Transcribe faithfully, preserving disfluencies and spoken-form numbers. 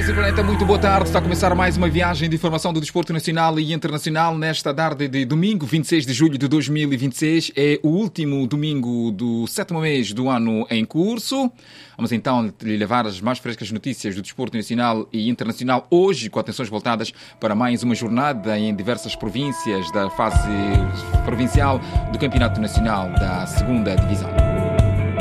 Esse planeta, muito boa tarde. Está a começar mais uma viagem de informação do desporto nacional e internacional nesta tarde de domingo, vinte e seis de julho de dois mil e vinte e seis. É o último domingo do sétimo mês do ano em curso. Vamos então lhe levar as mais frescas notícias do desporto nacional e internacional hoje, com atenções voltadas para mais uma jornada em diversas províncias da fase provincial do Campeonato Nacional da Segunda Divisão.